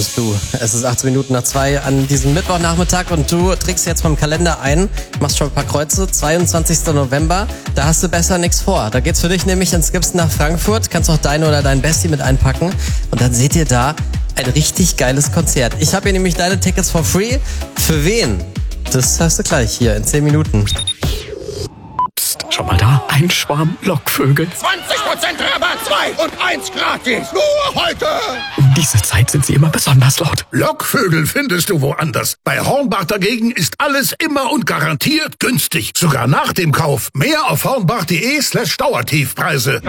bist du. Es ist 18 Minuten nach 2 an diesem Mittwochnachmittag und du trägst jetzt vom Kalender ein, machst schon ein paar Kreuze, 22. November, da hast du besser nichts vor. Da geht's für dich nämlich ins Gibson nach Frankfurt, kannst auch deine oder dein Bestie mit einpacken und dann seht ihr da ein richtig geiles Konzert. Ich habe hier nämlich deine Tickets for free. Für wen? Das hörst du gleich hier in 10 Minuten. Psst, schau mal da, ein Schwarm Lockvögel. 20% Rabatt, 2 und 1 gratis. Nur heute. Um diese Zeit sind sie immer besonders laut. Lockvögel findest du woanders. Bei Hornbach dagegen ist alles immer und garantiert günstig. Sogar nach dem Kauf. Mehr auf hornbach.de/Dauertiefpreise.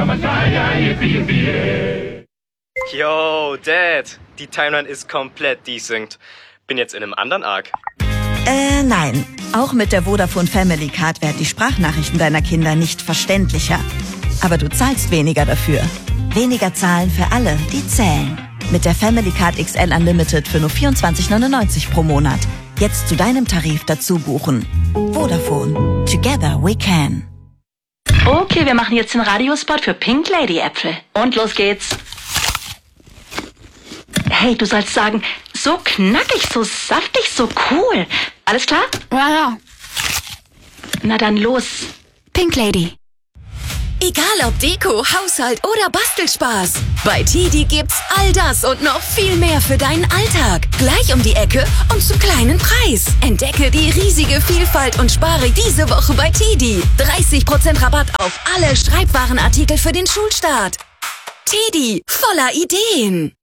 Yo, Dad, die Timeline ist komplett desynced. Bin jetzt in einem anderen Arc. Nein. Auch mit der Vodafone Family Card werden die Sprachnachrichten deiner Kinder nicht verständlicher. Aber du zahlst weniger dafür. Weniger zahlen für alle, die zählen. Mit der Family Card XL Unlimited für nur 24,99 pro Monat. Jetzt zu deinem Tarif dazu buchen. Vodafone. Together we can. Okay, wir machen jetzt den Radiospot für Pink Lady Äpfel. Und los geht's. Hey, du sollst sagen, so knackig, so saftig, so cool. Alles klar? Ja. Na dann los. Pink Lady. Egal ob Deko, Haushalt oder Bastelspaß. Bei TiDi gibt's all das und noch viel mehr für deinen Alltag. Gleich um die Ecke und zum kleinen Preis. Entdecke die riesige Vielfalt und spare diese Woche bei TiDi. 30% Rabatt auf alle Schreibwarenartikel für den Schulstart. TiDi, voller Ideen.